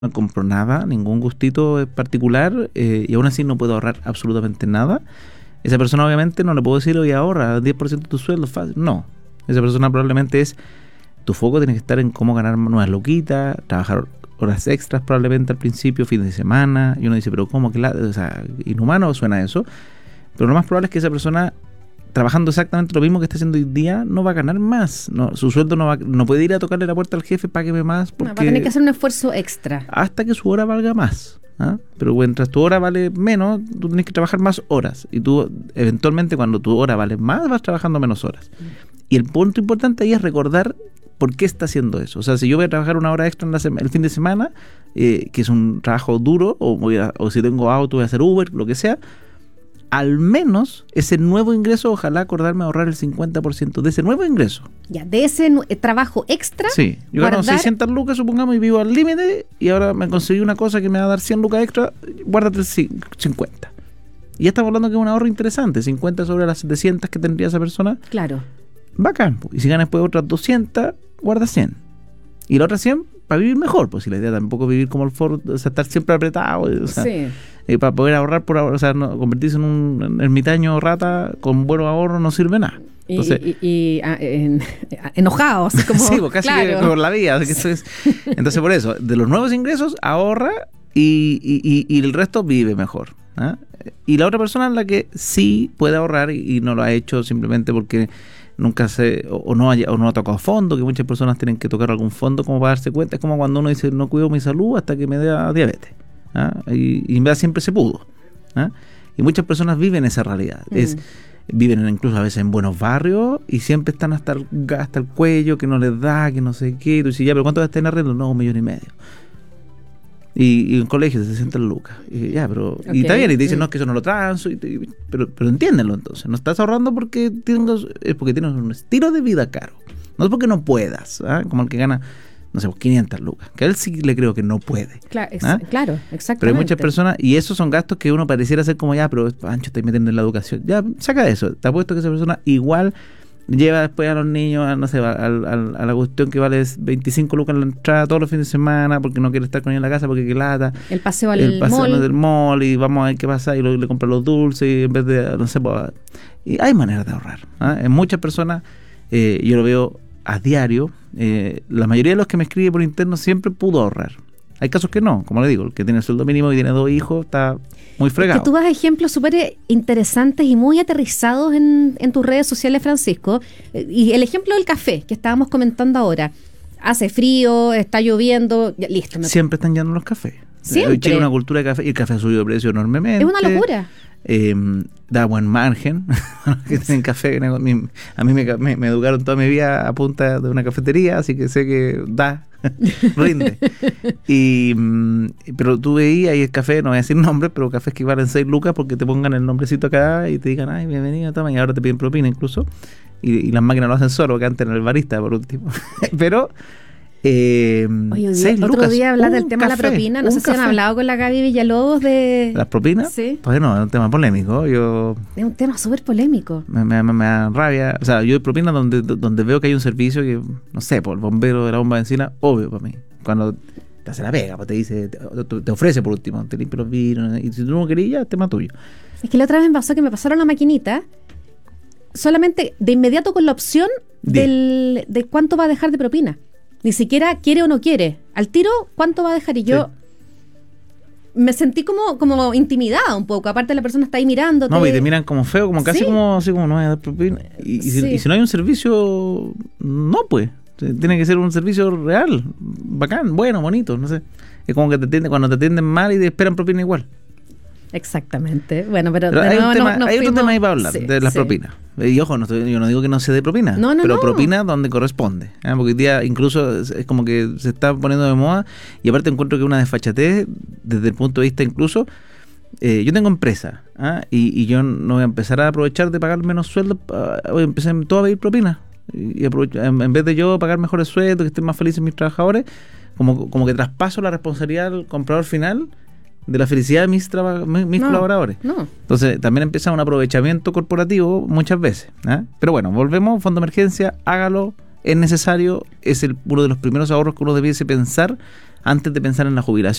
no compro nada, ningún gustito particular, y aún así no puedo ahorrar absolutamente nada, esa persona obviamente no le puedo decir, oye, ahorra 10% de tu sueldo, fácil. No, esa persona probablemente tu foco tiene que estar en cómo ganar nuevas loquitas, trabajar horas extras probablemente al principio, fines de semana, y uno dice, pero ¿cómo? O sea, inhumano suena eso, pero lo más probable es que esa persona, trabajando exactamente lo mismo que está haciendo hoy día, no va a ganar más. No, su sueldo no puede ir a tocarle la puerta al jefe, págueme más. Porque va a tener que hacer un esfuerzo extra. Hasta que su hora valga más. Pero mientras tu hora vale menos, tú tienes que trabajar más horas. Y tú, eventualmente, cuando tu hora vale más, vas trabajando menos horas. Y el punto importante ahí es recordar por qué está haciendo eso. O sea, si yo voy a trabajar una hora extra el fin de semana, que es un trabajo duro, o si tengo auto, voy a hacer Uber, lo que sea, al menos ese nuevo ingreso, ojalá acordarme ahorrar el 50% de ese nuevo ingreso. Ya, de ese trabajo extra. Sí, yo gano 600 lucas, supongamos, y vivo al límite, y ahora me conseguí una cosa que me va a dar 100 lucas extra, guárdate el 50. Y ya estamos hablando que es un ahorro interesante, 50 sobre las 700 que tendría esa persona. Claro. Bacán. Y si ganas después otras 200, guarda 100. Y la otra 100 para vivir mejor, pues si la idea tampoco es vivir como el Ford, o sea, estar siempre apretado, o sea, sí. Para poder ahorrar o sea, no, convertirse en un ermitaño rata con buenos ahorros no sirve nada. Entonces, enojado, así como, sí, pues casi que por la vida. Entonces, por eso, de los nuevos ingresos, ahorra y el resto vive mejor. Y la otra persona es la que sí puede ahorrar y no lo ha hecho simplemente porque nunca no ha tocado fondo, que muchas personas tienen que tocar algún fondo como para darse cuenta. Es como cuando uno dice, no cuido mi salud hasta que me dé diabetes. Y en verdad siempre se pudo. Y muchas personas viven esa realidad. Viven incluso a veces en buenos barrios y siempre están hasta el cuello, que no les da, que no sé qué. Y tú dices, ya, pero ¿cuánto gastas en arreglo? No, 1,5 millones. Y en colegio de 60 lucas. Y está bien, y te dicen, no, es que eso no lo transo. Pero entiéndenlo entonces. No estás ahorrando porque tienes un estilo de vida caro. No es porque no puedas. Como el que gana, no sé, 500 lucas. Que a él sí le creo que no puede. Claro, exactamente. Pero hay muchas personas, y esos son gastos que uno pareciera ser como, ya, pero Pancho, estoy metiendo en la educación. Ya, saca eso. Te apuesto que esa persona igual lleva después a los niños a la cuestión que vale 25 lucas en la entrada todos los fines de semana porque no quiere estar con ellos en la casa porque qué lata. El paseo del mall y vamos a ver qué pasa y le compran los dulces y en vez de, no sé, y hay maneras de ahorrar. En muchas personas, yo lo veo a diario, la mayoría de los que me escribe por interno siempre pudo ahorrar. Hay casos que no, como le digo, el que tiene el sueldo mínimo y tiene 2 hijos está muy fregado. Que tú das ejemplos súper interesantes y muy aterrizados en tus redes sociales, Francisco. Y el ejemplo del café que estábamos comentando ahora. Hace frío, está lloviendo, ya, listo. Siempre están llenos los cafés. Siempre. Hoy Chile una cultura de café y el café ha subido de precio enormemente. Es una locura. Da buen margen que tienen café. A mí me educaron toda mi vida a punta de una cafetería, así que sé que rinde. Pero tú veías ahí el café, no voy a decir nombres, pero cafés que valen 6 lucas porque te pongan el nombrecito acá y te digan, ay, bienvenido, toma, y ahora te piden propina incluso. Y las máquinas lo hacen solo, que antes era el barista por último. Pero Oye, otro día hablar del tema de la propina. No sé si han hablado con la Gaby Villalobos de ¿las propinas? Sí. Pues no, es un tema polémico. Es un tema súper polémico. Me da rabia. O sea, yo doy propina donde veo que hay un servicio que, no sé, por el bombero de la bomba de encina, obvio para mí. Cuando te hace la pega, pues te dice, te ofrece por último, te limpia los vinos, y si tú no querías, tema tuyo. Es que la otra vez me pasó que me pasaron la maquinita solamente de inmediato con la opción de cuánto va a dejar de propina. Ni siquiera quiere o no quiere. Al tiro, ¿cuánto va a dejar? Y yo me sentí como intimidada un poco. Aparte, la persona está ahí mirándote. No, y te miran como feo, como casi como así como no voy a dar propina. Y si no hay un servicio, no, pues. Tiene que ser un servicio real, bacán, bueno, bonito, no sé. Es como que cuando te atienden mal y te esperan propina igual. Exactamente. Bueno, pero hay otro tema ahí para hablar de las propinas. Y ojo, yo no digo que no se dé propina, pero propina donde corresponde. Porque hoy día incluso es como que se está poniendo de moda y aparte encuentro que una desfachatez desde el punto de vista incluso. Yo tengo empresa y yo no voy a empezar a aprovechar de pagar menos sueldo, voy a empezar todo a pedir propina. Y en vez de yo pagar mejores sueldos, que estén más felices mis trabajadores, como que traspaso la responsabilidad al comprador final de la felicidad de mis colaboradores. Entonces también empieza un aprovechamiento corporativo muchas veces. Pero bueno, volvemos, fondo de emergencia, hágalo, es necesario, es uno de los primeros ahorros que uno debiese pensar antes de pensar en la jubilación.